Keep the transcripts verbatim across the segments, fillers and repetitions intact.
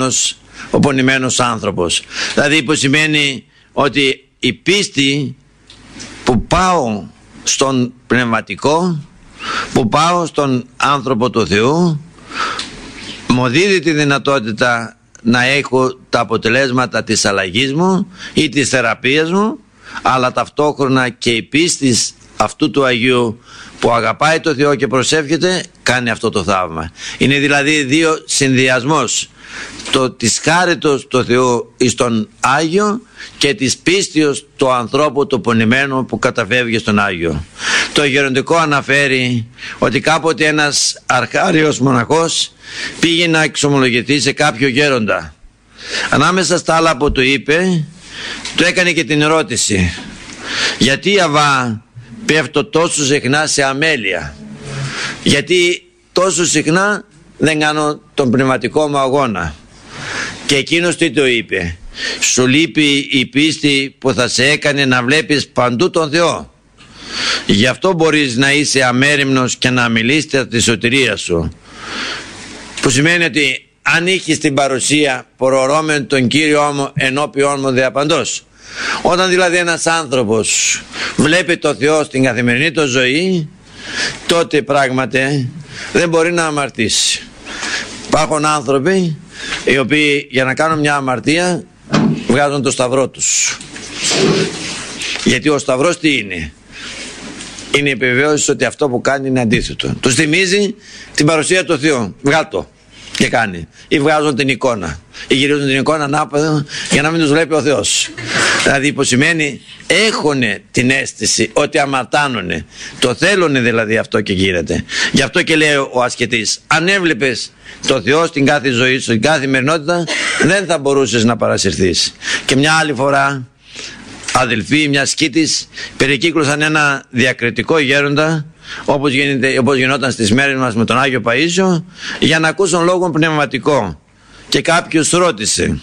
ο πονημένος άνθρωπος. Δηλαδή που σημαίνει ότι η πίστη που πάω στον πνευματικό, που πάω στον άνθρωπο του Θεού, μου δίδει τη δυνατότητα να έχω τα αποτελέσματα της αλλαγής μου ή της θεραπείας μου, αλλά ταυτόχρονα και η πίστη αυτού του Αγίου που αγαπάει το Θεό και προσεύχεται κάνει αυτό το θαύμα. Είναι δηλαδή δύο συνδυασμός, το της χάριτος του Θεού εις τον Άγιο και της πίστεως του ανθρώπου του πονημένου που καταφεύγει στον Άγιο. Το γεροντικό αναφέρει ότι κάποτε ένας αρχάριος μοναχός πήγε να εξομολογηθεί σε κάποιο γέροντα. Ανάμεσα στα άλλα που του είπε, του έκανε και την ερώτηση: γιατί, Αβά, πέφτω τόσο συχνά σε αμέλεια? Γιατί τόσο συχνά δεν κάνω τον πνευματικό μου αγώνα? Και εκείνος τι του είπε? Σου λείπει η πίστη που θα σε έκανε να βλέπεις παντού τον Θεό. Γι' αυτό μπορείς να είσαι αμέριμνος και να μιλήσεις τη σωτηρία σου. Που σημαίνει ότι αν είχες την παρουσία προορώμεν τον Κύριό μου ενώπιόν μου διαπαντός. Όταν δηλαδή ένας άνθρωπος βλέπει το Θεό στην καθημερινή του ζωή, τότε πράγματι δεν μπορεί να αμαρτήσει. Υπάρχουν άνθρωποι οι οποίοι για να κάνουν μια αμαρτία βγάζουν το σταυρό τους. Γιατί ο σταυρός τι είναι? Είναι η επιβεβαίωση ότι αυτό που κάνει είναι αντίθετο. Τους θυμίζει την παρουσία του Θεού. Βγάλω και κάνει. Ή βγάζουν την εικόνα. Ή γυρίζουν την εικόνα ανάποδα για να μην τους βλέπει ο Θεός. Δηλαδή που σημαίνει έχουν την αίσθηση ότι αμαρτάνουνε. Το θέλουν δηλαδή αυτό και γίνεται. Γι' αυτό και λέει ο ασκητής, αν έβλεπες το Θεό στην κάθε ζωή σου, στην κάθε ημερινότητα, δεν θα μπορούσες να παρασυρθείς. Και μια άλλη φορά αδελφοί μια σκήτης περικύκλωσαν ένα διακριτικό γέροντα, όπως, γίνεται, όπως γινόταν στις μέρες μας με τον Άγιο Παΐσιο, για να ακούσουν λόγο πνευματικό. Και κάποιος ρώτησε,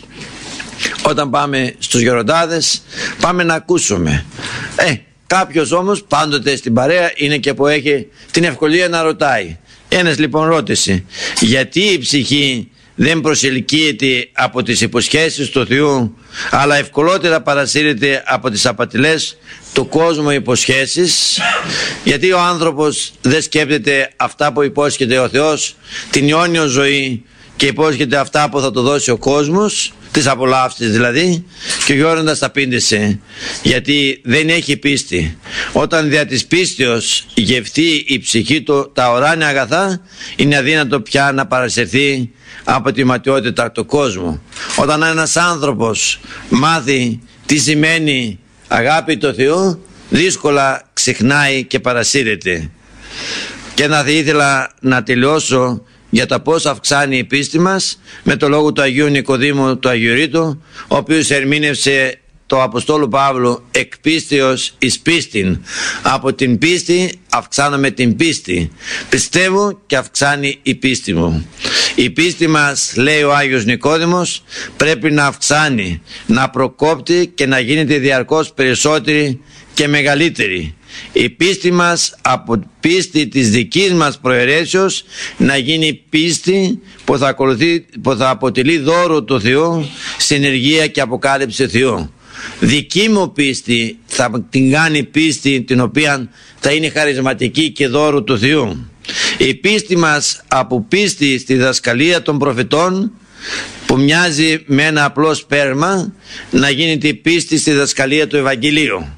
όταν πάμε στους γεροντάδες πάμε να ακούσουμε. Ε, κάποιος όμως πάντοτε στην παρέα είναι και που έχει την ευκολία να ρωτάει. Ένας λοιπόν ρώτησε, γιατί η ψυχή δεν προσελκύεται από τις υποσχέσεις του Θεού, αλλά ευκολότερα παρασύρεται από τις απατηλές του κόσμου υποσχέσεις? Γιατί ο άνθρωπος δεν σκέπτεται αυτά που υπόσχεται ο Θεός, την αιώνιο ζωή, και υπόσχεται αυτά που θα του δώσει ο κόσμος, τις απολαύσεις δηλαδή? Και ο γέροντας απήντησε, γιατί δεν έχει πίστη. Όταν δια της πίστεως γευτεί η ψυχή του τα ουράνια αγαθά, είναι αδύνατο πια να παρασυρθεί από τη ματιότητα του κόσμου. Όταν ένας άνθρωπος μάθει τι σημαίνει αγάπη του Θεού, δύσκολα ξεχνάει και παρασύρεται. Και να θα ήθελα να τελειώσω για τα πώς αυξάνει η πίστη μας με το λόγο του Αγίου Νικοδήμου του Αγιορείτου, ο οποίος ερμήνευσε το Αποστόλου Παύλου εκ πίστεως εις πίστην. Από την πίστη αυξάνομαι την πίστη. Πιστεύω και αυξάνει η πίστη μου. Η πίστη μας, λέει ο Άγιος Νικόδημος, πρέπει να αυξάνει, να προκόπτει και να γίνεται διαρκώς περισσότερη και μεγαλύτερη. Η πίστη μας από πίστη της δικής μας προαιρέσεως να γίνει πίστη που θα, ακολουθεί, που θα αποτελεί δώρο του Θεού, συνεργία και αποκάλυψη Θεού. Δική μου πίστη θα την κάνει πίστη την οποία θα είναι χαρισματική και δώρο του Θεού. Η πίστη μας από πίστη στη διδασκαλία των προφητών, που μοιάζει με ένα απλό σπέρμα, να γίνεται πίστη στη διδασκαλία του Ευαγγελίου.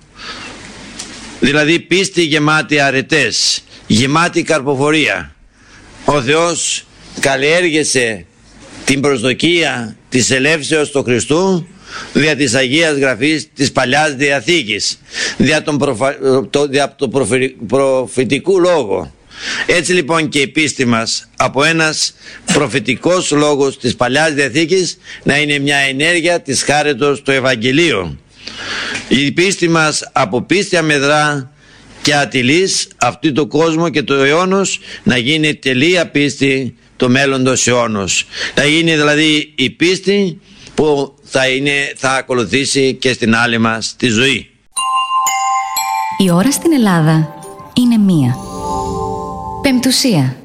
Δηλαδή πίστη γεμάτη αρετές, γεμάτη καρποφορία. Ο Θεός καλλιέργησε την προσδοκία της ελεύσεως του Χριστού δια της Αγίας Γραφής της Παλιάς Διαθήκης, δια τον, προφα... το... δια το προφη... προφητικού λόγο. Έτσι λοιπόν και η πίστη μας από ένας προφητικός λόγος της Παλιάς Διαθήκης να είναι μια ενέργεια της χάριτος του Ευαγγελίου. Η πίστη μας από πίστη αμεδρά και ατυλής αυτή του κόσμου και του αιώνος να γίνει τελεία πίστη του μέλλοντος αιώνος. Να γίνει δηλαδή η πίστη που θα, είναι, θα ακολουθήσει και στην άλλη μας τη ζωή. Η ώρα στην Ελλάδα είναι μία. Πεμπτουσία.